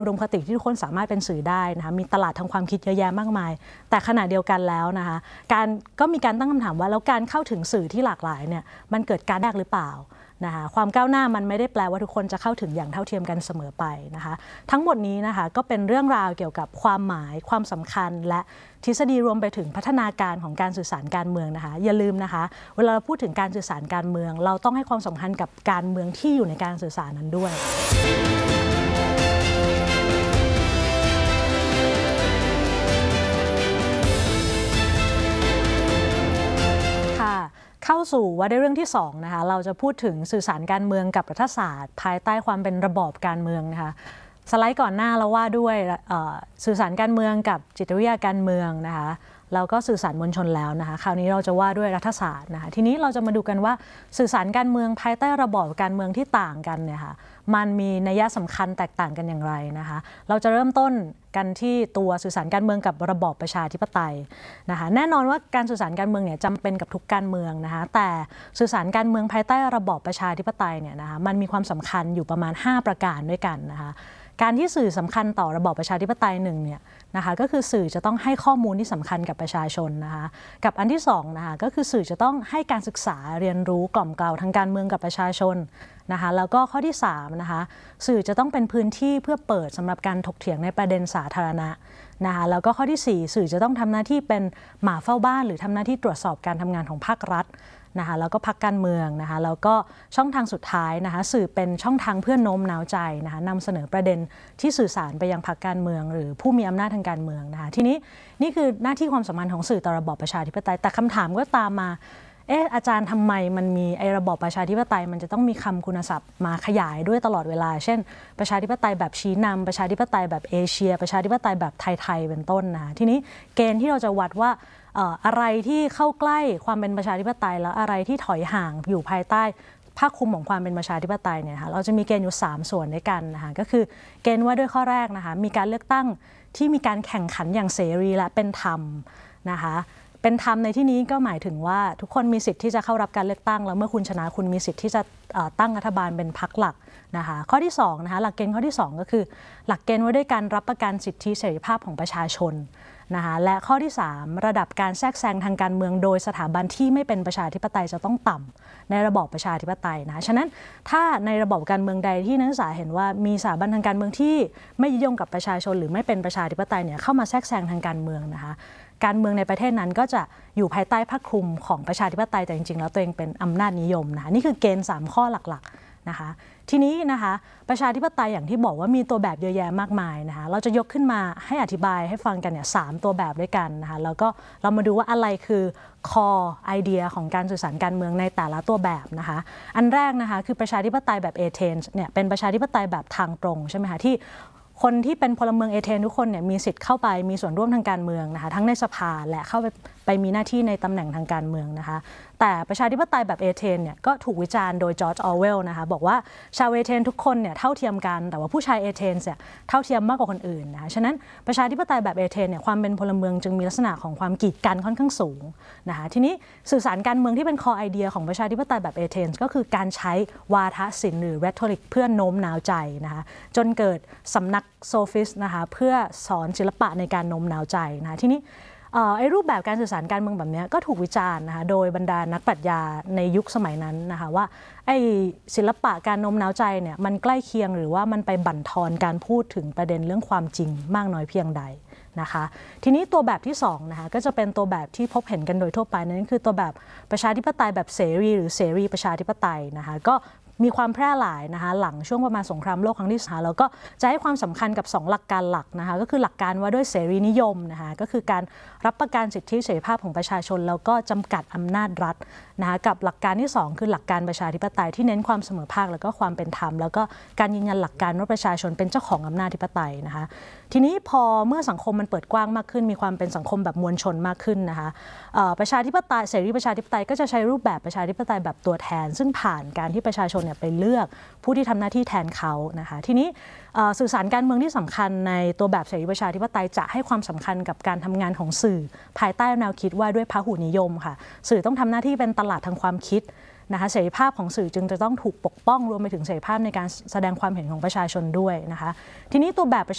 อุดมคติที่ทุกคนสามารถเป็นสื่อได้นะคะมีตลาดทางความคิดเยอะแยะมากมายแต่ขณะเดียวกันแล้วนะคะก็มีการตั้งคำถามว่าแล้วการเข้าถึงสื่อที่หลากหลายเนี่ยมันเกิดการแยกหรือเปล่านะคะความก้าวหน้ามันไม่ได้แปลว่าทุกคนจะเข้าถึงอย่างเท่าเทียมกันเสมอไปนะคะทั้งหมดนี้นะคะก็เป็นเรื่องราวเกี่ยวกับความหมายความสำคัญและทฤษฎีรวมไปถึงพัฒนาการของการสื่อสารการเมืองนะคะอย่าลืมนะคะเวลาเราพูดถึงการสื่อสารการเมืองเราต้องให้ความสำคัญกับการเมืองที่อยู่ในการสื่อสารนั้นด้วยเข้าสู่ว่าในเรื่องที่2นะคะเราจะพูดถึงสื่อสารการเมืองกับรัฐศาสตร์ภายใต้ความเป็นระบอบการเมืองนะคะสไลด์ก่อนหน้าเราว่าด้วยสื่อสารการเมืองกับจิตวิทยาการเมืองนะคะแล้วก็สื่อสารมวลชนแล้วนะคะคราวนี้เราจะว่าด้วยรัฐศาสตร์นะคะทีนี้เราจะมาดูกันว่าสื่อสารการเมืองภายใต้ระบอบการเมืองที่ต่างกันเนี่ยค่ะมันมีนัยสำคัญแตกต่างกันอย่างไรนะคะเราจะเริ่มต้นกันที่ตัวสื่อสารการเมืองกับระบอบประชาธิปไตยนะคะแน่นอนว่าการสื่อสารการเมืองเนี่ยจำเป็นกับทุกการเมืองนะคะแต่สื่อสารการเมืองภายใต้ระบอบประชาธิปไตยเนี่ยนะคะมันมีความสำคัญอยู่ประมาณ5ประการด้วยกันนะคะการที่สื่อสำคัญต่อระบอบประชาธิปไตยหนึ่งเนี่ยนะคะก็คือสื่อจะต้องให้ข้อมูลที่สำคัญกับประชาชนนะคะกับอันที่2นะคะก็คือสื่อจะต้องให้การศึกษาเรียนรู้กล่อมเกลาทางการเมืองกับประชาชนนะคะแล้วก็ข้อที่3นะคะสื่อจะต้องเป็นพื้นที่เพื่อเปิดสำหรับการถกเถียงในประเด็นสาธารณะนะคะแล้วก็ข้อที่4สื่อจะต้องทำหน้าที่เป็นหมาเฝ้าบ้านหรือทำหน้าที่ตรวจสอบการทำงานของภาครัฐนะคะแล้วก็พรรคการเมืองนะคะแล้วก็ช่องทางสุดท้ายนะคะสื่อเป็นช่องทางเพื่อโน้มน้าวใจนะคะนำเสนอประเด็นที่สื่อสารไปยังพรรคการเมืองหรือผู้มีอำนาจทางการเมืองนะคะทีนี้นี่คือหน้าที่ความสัมพันธ์ของสื่อต่อระบอบประชาธิปไตยแต่คำถามก็ตามมาอาจารย์ทำไมมันมีระบอบประชาธิปไตยมันจะต้องมีคำคุณศัพท์มาขยายด้วยตลอดเวลาเช่นประชาธิปไตยแบบชี้นำประชาธิปไตยแบบเอเชียประชาธิปไตยแบบไทยๆเป็นต้นนะทีนี้เกณฑ์ที่เราจะวัดว่าอะไรที่เข้าใกล้ความเป็นประชาธิปไตยแล้วอะไรที่ถอยห่างอยู่ภายใต้ภาคคลุมของความเป็นประชาธิปไตยเนี่ยค่ะเราจะมีเกณฑ์อยู่3ส่วนด้วยกันนะคะก็คือเกณฑ์ว่าด้วยข้อแรกนะคะมีการเลือกตั้งที่มีการแข่งขันอย่างเสรีและเป็นธรรมนะคะเป็นธรรมในที่นี้ก็หมายถึงว่าทุกคนมีสิทธิ์ที่จะเข้ารับการเลือกตั้งแล้วเมื่อคุณชนะคุณมีสิทธิ์ที่จะตั้งรัฐบาลเป็นพรรคหลักนะคะข้อที่2นะคะหลักเกณฑ์ข้อที่2ก็คือหลักเกณฑ์ว่าด้วยการรับประกันสิทธิเสรีภาพของประชาชนนะคะและข้อที่3ระดับการแทรกแซงทางการเมืองโดยสถาบันที่ไม่เป็นประชาธิปไตยจะต้องต่ำในระบอบประชาธิปไตยนะฉะนั้นถ้าในระบบการเมืองใดที่นักศึกษาเห็นว่ามีสถาบันทางการเมืองที่ไม่ยึดโยงกับประชาชนหรือไม่เป็นประชาธิปไตยเนี่ยเข้ามาแทรกแซงทางการเมืองนะคะการเมืองในประเทศนั้นก็จะอยู่ภายใต้ภาคคลุมของประชาธิปไตยแต่จริงๆแล้วตัวเองเป็นอำนาจนิยมนะคะนี่คือเกณฑ์3ข้อหลักๆนะคะทีนี้นะคะประชาธิปไตยอย่างที่บอกว่ามีตัวแบบเยอะแยะมากมายนะคะเราจะยกขึ้นมาให้อธิบายให้ฟังกันเนี่ย3ตัวแบบด้วยกันนะคะแล้วก็เรามาดูว่าอะไรคือ core ไอเดียของการสื่อสารการเมืองในแต่ละตัวแบบนะคะอันแรกนะคะคือประชาธิปไตยแบบเอเธนส์เนี่ยเป็นประชาธิปไตยแบบทางตรงใช่ไหมคะที่คนที่เป็นพลเมืองเอเธนทุกคนเนี่ยมีสิทธิ์เข้าไปมีส่วนร่วมทางการเมืองนะคะทั้งในสภาและเข้าไปมีหน้าที่ในตำแหน่งทางการเมืองนะคะแต่ประชาธิปไตยแบบเอเธนเนี่ยก็ถูกวิจารณ์โดยจอร์จออเวลนะคะบอกว่าชาวเอเธนทุกคนเนี่ยเท่าเทียมกันแต่ว่าผู้ชายเอเธนเนี่ยเท่าเทียมมากกว่าคนอื่นนะคะฉะนั้นประชาธิปไตยแบบเอเธนเนี่ยความเป็นพลเมืองจึงมีลักษณะของความกีดกันค่อนข้างสูงนะคะทีนี้สื่อสารการเมืองที่เป็นคอไอเดียของประชาธิปไตยแบบเอเธนก็คือการใช้วาทศิลป์หรือ rhetoric เพื่อโน้มน้าวใจนะคะจนเกิดสำนักโซฟิสต์นะคะเพื่อสอนศิลปะในการโน้มน้าวใจนะคะทีนี้รูปแบบการสื่อสารการเมืองแบบนี้ก็ถูกวิจารณ์นะคะโดยบรรดานักปรัชญาในยุคสมัยนั้นนะคะว่าศิลปะการโน้มน้าวใจเนี่ยมันใกล้เคียงหรือว่ามันไปบั่นทอนการพูดถึงประเด็นเรื่องความจริงมากน้อยเพียงใดนะคะทีนี้ตัวแบบที่2นะคะก็จะเป็นตัวแบบที่พบเห็นกันโดยทั่วไปนั่นคือตัวแบบประชาธิปไตยแบบเสรีหรือเสรีประชาธิปไตยนะคะก็มีความแพร่หลายนะคะหลังช่วงประมาณสงครามโลกครั้งที่2แล้วก็จะให้ความสำคัญกับ2หลักการหลักนะคะก็คือหลักการว่าด้วยเสรีนิยมนะคะก็คือการรับประกันสิทธิเสรีภาพของประชาชนแล้วก็จำกัดอำนาจรัฐนะคะกับหลักการที่2คือหลักการประชาธิปไตยที่เน้นความเสมอภาคแล้วก็ความเป็นธรรมแล้วก็การยืนยันหลักการว่าประชาชนเป็นเจ้าของอำนาจธิปไตยนะคะทีนี้พอเมื่อสังคมมันเปิดกว้างมากขึ้นมีความเป็นสังคมแบบมวลชนมากขึ้นนะคะประชาธิปไตยเสรีประชาธิปไตยก็จะใช้รูปแบบประชาธิปไตยแบบตัวแทนซึ่งผ่านการที่ประชาชนเนี่ยไปเลือกผู้ที่ทำหน้าที่แทนเขานะคะทีนี้สื่อสารการเมืองที่สำคัญในตัวแบบเสรีประชาธิปไตยจะให้ความสำคัญกับการทำงานของสื่อภายใต้แนวคิดว่าด้วยพหุนิยมค่ะสื่อต้องทำหน้าที่เป็นตลาดทางความคิดนะคะเสรีภาพของสื่อจึงจะต้องถูกปกป้องรวมไปถึงเสรีภาพในการแสดงความเห็นของประชาชนด้วยนะคะทีนี้ตัวแบบประ